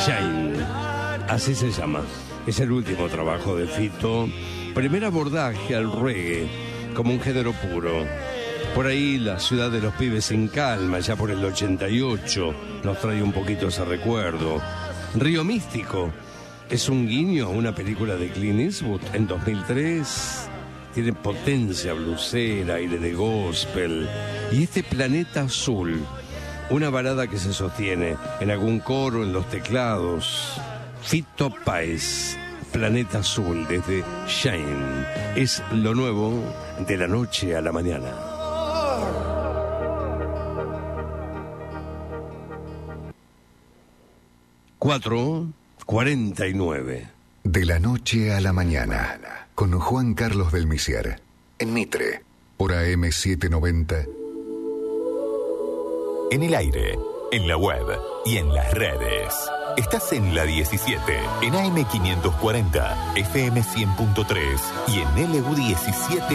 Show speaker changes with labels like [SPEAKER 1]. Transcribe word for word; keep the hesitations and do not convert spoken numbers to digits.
[SPEAKER 1] Shine, así se llama. Es el último trabajo de Fito. Primer abordaje al reggae como un género puro. Por ahí La ciudad de los pibes sin calma, ya por el ochenta y ocho, nos trae un poquito ese recuerdo. Río Místico es un guiño a una película de Clint Eastwood en dos mil tres. Tiene potencia blusera, aire de gospel. Y este Planeta Azul, una balada que se sostiene en algún coro, en los teclados. Fito Páez, Planeta Azul, desde Shine. Es lo nuevo de la noche a la mañana. cuatro cuarenta y nueve.
[SPEAKER 2] De la noche a la mañana, con Juan Carlos del Misier, en Mitre, por A M setecientos noventa.
[SPEAKER 3] En el aire, en la web y en las redes. Estás en la diecisiete, en A M quinientos cuarenta, F M cien punto tres y en L U diecisiete.